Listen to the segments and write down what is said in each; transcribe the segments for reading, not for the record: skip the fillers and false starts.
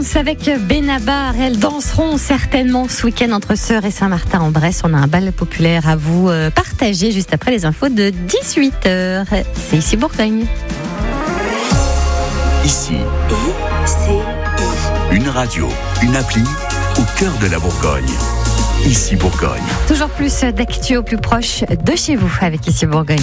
avec Benabar. Elles danseront certainement ce week-end entre Sœurs et Saint-Martin-en-Bresse. On a un bal populaire à vous partager juste après les infos de 18h. C'est ici Bourgogne. Ici, une radio, une appli au cœur de la Bourgogne. Ici Bourgogne. Toujours plus d'actu au plus proche de chez vous avec Ici Bourgogne.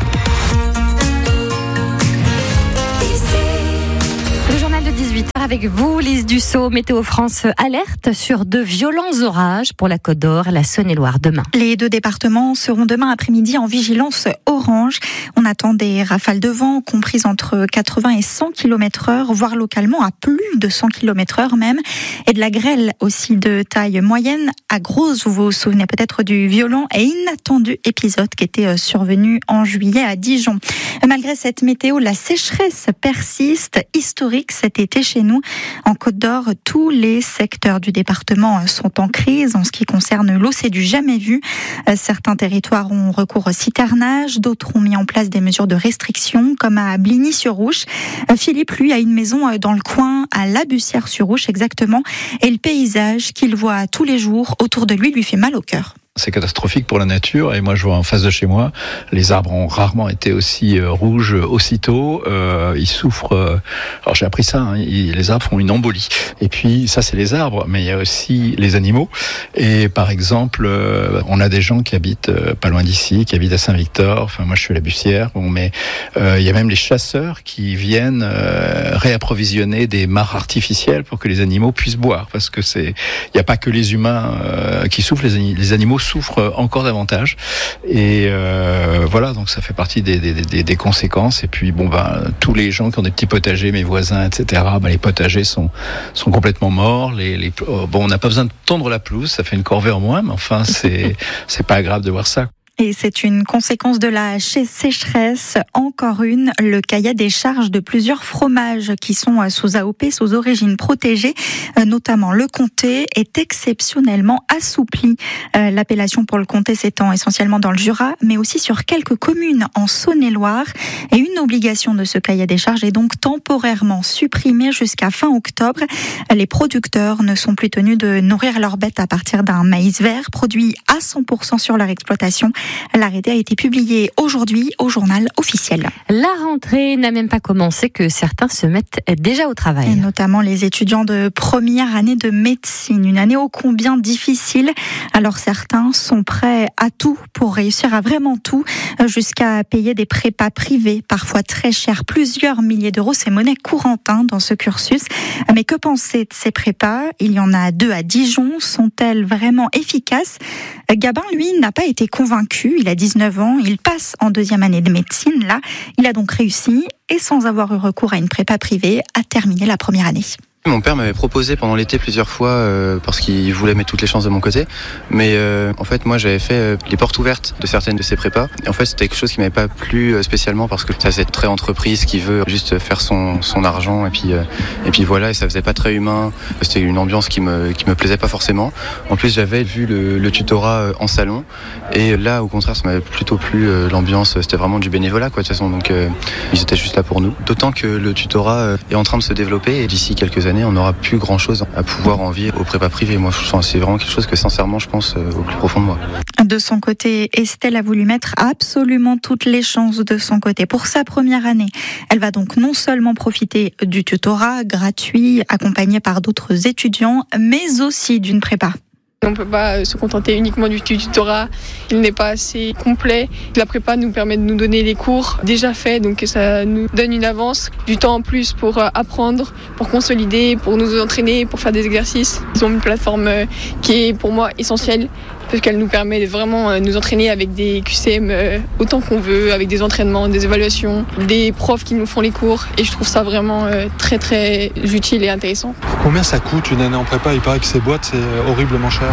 Le journal de 18h avec vous, Lise Dussault. Météo France alerte sur de violents orages pour la Côte d'Or, la Saône-et-Loire demain. Les deux départements seront demain après-midi en vigilance orange. On attend des rafales de vent comprises entre 80 et 100 km/h, voire localement à plus de 100 km/h même. Et de la grêle aussi de taille moyenne à grosse. Vous vous souvenez peut-être du violent et inattendu épisode qui était survenu en juillet à Dijon. Malgré cette météo, la sécheresse persiste, historique cet été chez nous. En Côte d'Or, tous les secteurs du département sont en crise. En ce qui concerne l'eau, c'est du jamais vu. Certains territoires ont recours au citernage, d'autres ont mis en place des mesures de restriction, comme à Bligny-sur-Ouche. Philippe, lui, a une maison dans le coin, à La Bussière-sur-Ouche exactement, et le paysage qu'il voit tous les jours autour de lui fait mal au cœur. C'est catastrophique pour la nature, et moi je vois en face de chez moi, les arbres ont rarement été aussi rouges aussitôt, ils souffrent, alors j'ai appris ça, les arbres font une embolie, et puis ça c'est les arbres, mais il y a aussi les animaux, et par exemple, on a des gens qui habitent pas loin d'ici, qui habitent à Saint-Victor, enfin moi je suis à La Bussière, mais il y a même les chasseurs qui viennent réapprovisionner des mares artificielles pour que les animaux puissent boire, parce que il n'y a pas que les humains qui souffrent, les animaux souffrent encore davantage, et voilà, donc ça fait partie des conséquences. Et puis tous les gens qui ont des petits potagers, mes voisins, etc., les potagers sont complètement morts. On n'a pas besoin de tondre la pelouse, ça fait une corvée en moins, mais enfin c'est pas agréable de voir ça. Et c'est une conséquence de la sécheresse. Encore une, le cahier des charges de plusieurs fromages qui sont sous AOP, sous origine protégée, notamment le comté, est exceptionnellement assoupli. L'appellation pour le comté s'étend essentiellement dans le Jura, mais aussi sur quelques communes en Saône-et-Loire. Et une obligation de ce cahier des charges est donc temporairement supprimée jusqu'à fin octobre. Les producteurs ne sont plus tenus de nourrir leurs bêtes à partir d'un maïs vert produit à 100% sur leur exploitation. L'arrêté a été publié aujourd'hui au journal officiel. La rentrée n'a même pas commencé que certains se mettent déjà au travail. Et notamment les étudiants de première année de médecine. Une année ô combien difficile. Alors certains sont prêts à tout pour réussir à vraiment tout, jusqu'à payer des prépas privés, parfois très chers, plusieurs milliers d'euros. C'est monnaie courante dans ce cursus. Mais que penser de ces prépas ? Il y en a 2 à Dijon. Sont-elles vraiment efficaces ? Gabin, lui, n'a pas été convaincu. Il a 19 ans, il passe en 2e année de médecine. Là, il a donc réussi, et sans avoir eu recours à une prépa privée, à terminer la première année. Mon père m'avait proposé pendant l'été plusieurs fois parce qu'il voulait mettre toutes les chances de mon côté. Mais en fait, moi, j'avais fait les portes ouvertes de certaines de ces prépas. Et en fait, c'était quelque chose qui m'avait pas plu spécialement parce que ça faisait très entreprise qui veut juste faire son argent et puis voilà. Et ça faisait pas très humain. C'était une ambiance qui me plaisait pas forcément. En plus, j'avais vu le tutorat en salon. Et là, au contraire, ça m'avait plutôt plu. L'ambiance, c'était vraiment du bénévolat, quoi, de toute façon. Donc, ils étaient juste là pour nous. D'autant que le tutorat est en train de se développer et d'ici quelques années, on n'aura plus grand chose à pouvoir envier aux prépas privés. Moi, c'est vraiment quelque chose que sincèrement, je pense au plus profond de moi. De son côté, Estelle a voulu mettre absolument toutes les chances de son côté. Pour sa première année, elle va donc non seulement profiter du tutorat gratuit, accompagnée par d'autres étudiants, mais aussi d'une prépa. On ne peut pas se contenter uniquement du tutorat, il n'est pas assez complet. La prépa nous permet de nous donner les cours déjà faits, donc ça nous donne une avance, du temps en plus pour apprendre, pour consolider, pour nous entraîner, pour faire des exercices. Ils ont une plateforme qui est pour moi essentielle, parce qu'elle nous permet de vraiment nous entraîner avec des QCM autant qu'on veut, avec des entraînements, des évaluations, des profs qui nous font les cours, et je trouve ça vraiment très très utile et intéressant. Combien ça coûte une année en prépa ? Il paraît que ces boîtes c'est horriblement cher.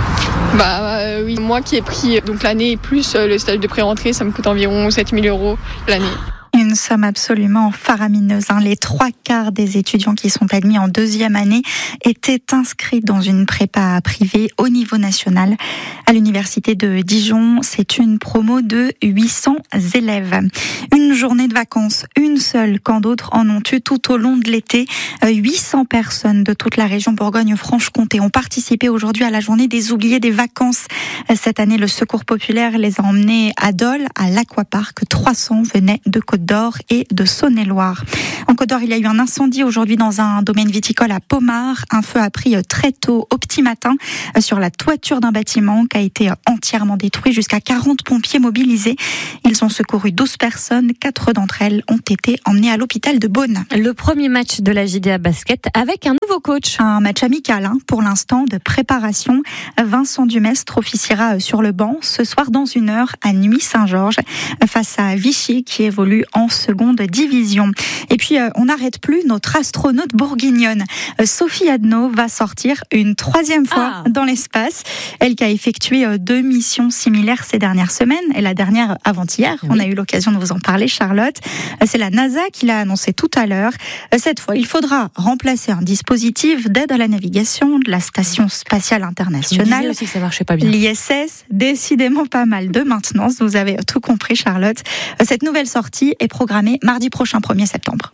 Oui, moi qui ai pris donc l'année plus le stage de pré-rentrée, ça me coûte environ 7 000 € l'année. Une Une somme absolument faramineuse. Les 3/4 des étudiants qui sont admis en deuxième année étaient inscrits dans une prépa privée au niveau national. À l'université de Dijon, c'est une promo de 800 élèves. Une journée de vacances, une seule, quand d'autres en ont eu tout au long de l'été. 800 personnes de toute la région Bourgogne-Franche-Comté ont participé aujourd'hui à la journée des oubliés des vacances. Cette année, le Secours populaire les a emmenés à Dole, à l'Aquapark. 300 venaient de Côte-d'Or et de Saône-et-Loire. En Côte-d'Or, il y a eu un incendie aujourd'hui dans un domaine viticole à Pommard. Un feu a pris très tôt, au petit matin, sur la toiture d'un bâtiment qui a été entièrement détruit. Jusqu'à 40 pompiers mobilisés. Ils ont secouru 12 personnes. 4 d'entre elles ont été emmenées à l'hôpital de Beaune. Le premier match de la JDA Basket avec un nouveau coach. Un match amical pour l'instant de préparation. Vincent Dumestre officiera sur le banc ce soir dans 1 heure à Nuits-Saint-Georges face à Vichy qui évolue en seconde division. Et puis on n'arrête plus notre astronaute bourguignonne. Sophie Adno va sortir une 3e fois dans l'espace. Elle qui a effectué 2 missions similaires ces dernières semaines et la dernière avant-hier. Oui. On a eu l'occasion de vous en parler, Charlotte. C'est la NASA qui l'a annoncé tout à l'heure. Cette fois, il faudra remplacer un dispositif d'aide à la navigation de la Station Spatiale Internationale. Aussi que ça marchait pas bien. L'ISS, décidément pas mal de maintenance. Vous avez tout compris, Charlotte. Cette nouvelle sortie est programmée mardi prochain, 1er septembre.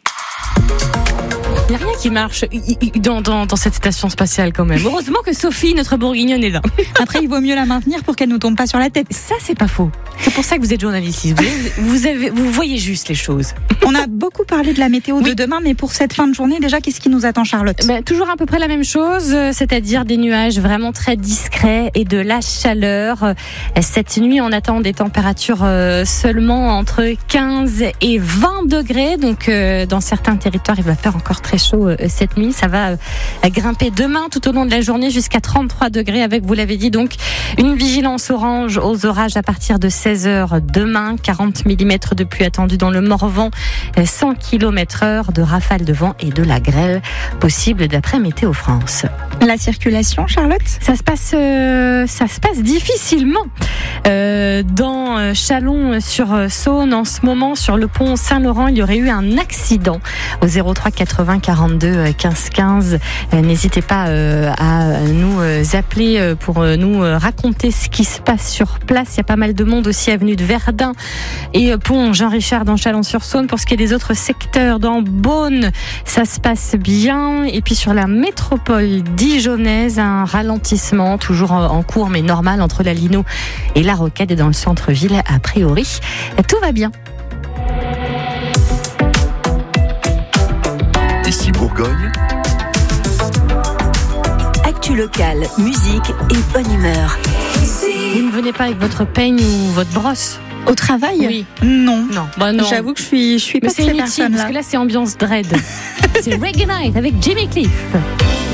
Il n'y a rien qui marche dans cette station spatiale quand même. Heureusement que Sophie, notre bourguignonne, est là. Après, il vaut mieux la maintenir pour qu'elle ne nous tombe pas sur la tête. Ça, c'est pas faux. C'est pour ça que vous êtes journaliste. Vous voyez juste les choses. On a beaucoup parlé de la météo de demain, mais pour cette fin de journée, déjà, qu'est-ce qui nous attend, Charlotte ? Toujours à peu près la même chose, c'est-à-dire des nuages vraiment très discrets et de la chaleur. Cette nuit, on attend des températures seulement entre 15 et 20 degrés. Donc, dans certains territoires, il va faire encore très chaud cette nuit. Ça va grimper demain tout au long de la journée jusqu'à 33 degrés avec, vous l'avez dit, donc une vigilance orange aux orages à partir de 16h demain. 40 mm de pluie attendue dans le Morvan, 100 km/h de rafales de vent et de la grêle possible d'après Météo France. La circulation, Charlotte ? Ça se passe difficilement dans Chalon-sur-Saône en ce moment. Sur le pont Saint-Laurent, il y aurait eu un accident au 03 80 42 15 15. N'hésitez pas à nous appeler pour nous raconter ce qui se passe sur place. Il y a pas mal de monde aussi avenue de Verdun et pont Jean-Richard dans Chalon-sur-Saône. Pour ce qui est des autres secteurs, dans Beaune, ça se passe bien. Et puis sur la métropole dijonnaise, un ralentissement toujours en cours mais normal entre la Lino et la Rocade. Et dans le centre-ville, a priori, tout va bien. Ici Bourgogne. Actu locale, musique et bonne humeur. Vous ne venez pas avec votre peigne ou votre brosse au travail ? Oui. Non. Non. J'avoue que je suis pas de ces personnes-là. Parce que là, c'est ambiance dread. C'est Reggae Night avec Jimmy Cliff.